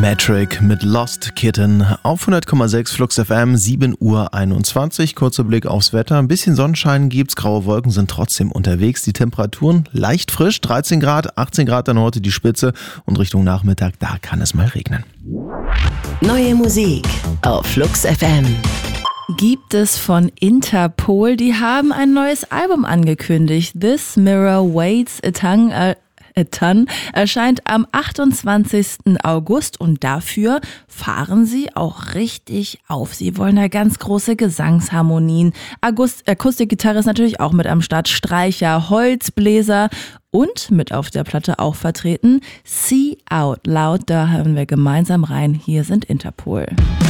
Metric mit Lost Kitten auf 100,6 Flux FM, 7:21 Uhr. Kurzer Blick aufs Wetter. Ein bisschen Sonnenschein gibt's, graue Wolken sind trotzdem unterwegs. Die Temperaturen leicht frisch, 13 Grad, 18 Grad dann heute die Spitze und Richtung Nachmittag, da kann es mal regnen. Neue Musik auf Flux FM. Gibt es von Interpol, die haben ein neues Album angekündigt. This Mirror Waits a Ton erscheint am 28. August und dafür fahren sie auch richtig auf. Sie wollen da ganz große Gesangsharmonien. Akustikgitarre ist natürlich auch mit am Start, Streicher, Holzbläser und mit auf der Platte auch vertreten See Out Loud. Da hören wir gemeinsam rein. Hier sind Interpol.